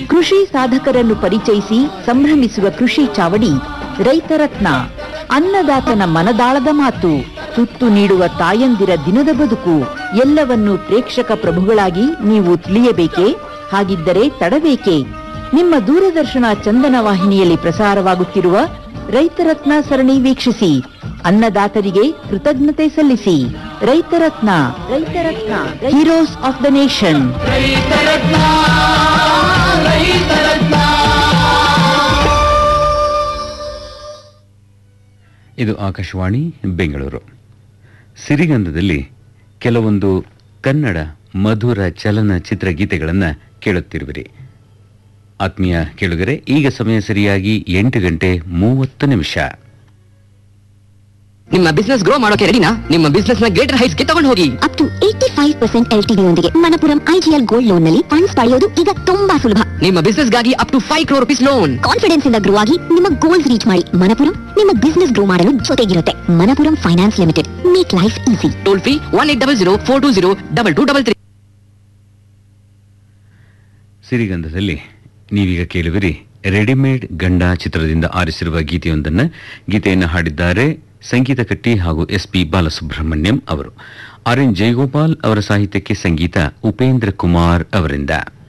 ಕೃಷಿ ಸಾಧಕರನ್ನು ಪರಿಚಯಿಸಿ ಸಂಭ್ರಮಿಸುವ ಕೃಷಿ ಚಾವಡಿ ರೈತರತ್ನ. ಅನ್ನದಾತನ ಮನದಾಳದ ಮಾತು, ತುತ್ತು ನೀಡುವ ತಾಯಂದಿರ ದಿನದ ಬದುಕು ಎಲ್ಲವನ್ನೂ ಪ್ರೇಕ್ಷಕ ಪ್ರಭುಗಳಾಗಿ ನೀವು ತಿಳಿಯಬೇಕೇ? ಹಾಗಿದ್ದರೆ ತಡಬೇಕೆ? ನಿಮ್ಮ ದೂರದರ್ಶನ ಚಂದನ ವಾಹಿನಿಯಲ್ಲಿ ಪ್ರಸಾರವಾಗುತ್ತಿರುವ ರೈತರತ್ನ ಸರಣಿ ವೀಕ್ಷಿಸಿ. ಅನ್ನದಾತರಿಗೆ ಕೃತಜ್ಞತೆ ಸಲ್ಲಿಸಿ. ರೈತರತ್ನ, ರೈತರತ್ನ, ಹೀರೋಸ್ ಆಫ್ ದ ನೇಷನ್. ಇದು ಆಕಾಶವಾಣಿ ಬೆಂಗಳೂರು. ಸಿರಿಗಂಧದಲ್ಲಿ ಕೆಲವೊಂದು ಕನ್ನಡ ಮಧುರ ಚಲನಚಿತ್ರ ಗೀತೆಗಳನ್ನು ಕೇಳುತ್ತಿರುವಿರಿ. ಆತ್ಮೀಯ ಕೇಳುಗರೆ, ಈಗ ಸಮಯ ಸರಿಯಾಗಿ 8:30. ನಿಮ್ಮ ಬಿಸ್ನೆಸ್ ಗ್ರೋ ಮಾಡೋಕೆ ರೆಡಿನಾ? ನಿಮ್ಮ ಬಿಸ್ನೆಸ್ ನ ಗ್ರೇಟರ್ ಹೈಟ್ಸ್ ಗೆ ತಗೊಂಡು ಹೋಗಿ. ಅಪ್ ಟು 85% LTV ಯೊಂದಿಗೆ ಮಣಪುರಂ IGL ಗೋಲ್ಡ್ ಲೋನ್ ನಲ್ಲಿ ಫಂಡ್ಸ್ ಪಡೆಯೋದು ಈಗ ತುಂಬಾ ಸುಲಭ. ನಿಮ್ಮ ಬಿಸ್ನೆಸ್ ಗಾಗಿ up to 5 crore rupees loan. Confidence ಇಂದ ಗ್ರೋ ಆಗಿ ನಿಮ್ಮ ಗೋಲ್ಸ್ ರೀಚ್ ಮಾಡಿ. ಮಣಪುರಂ ನಿಮ್ಮ ಬಿಸ್ನೆಸ್ ಗ್ರೋ ಮಾಡಲು ಜೊತೆಗಿರುತ್ತೆ. Manappuram finance limited, make life easy. Toll free 1800-420-2233. ಸಿರಿಗಂಧದಲ್ಲಿ ನೀವೀಗ ಕೇಳುವಿರಿ ರೆಡಿಮೇಡ್ ಗಂಡ ಚಿತ್ರದಿಂದ ಆರಿಸಿರುವ ಗೀತೆಯನ್ನು ಹಾಡಿದ್ದಾರೆ ಸಂಗೀತ ಕಟ್ಟಿ ಹಾಗೂ SP ಬಾಲಸುಬ್ರಹ್ಮಣ್ಯಂ ಅವರು. RN ಜಯಗೋಪಾಲ್ ಅವರ ಸಾಹಿತ್ಯಕ್ಕೆ ಸಂಗೀತ ಉಪೇಂದ್ರ ಕುಮಾರ್ ಅವರಿಂದ.